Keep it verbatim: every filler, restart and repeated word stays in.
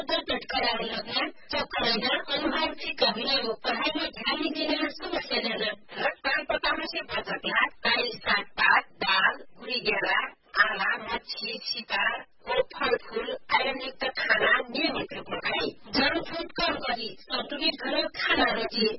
पेट खराब लगना, चक्कर आना, अनुहार फीका हुने, पढ़ाई में ध्यान नहीं देना, समस्या देना। रक्तदान पकाने से बचतला ताई सागपात, दाल, गुड़ी गेरा, आला, मच्छी, शिकार और फल फूल आयरन युक्त खाना नियमित रूपमा खाई। जंक फूड कम गरी संतुलित खाना खाना रची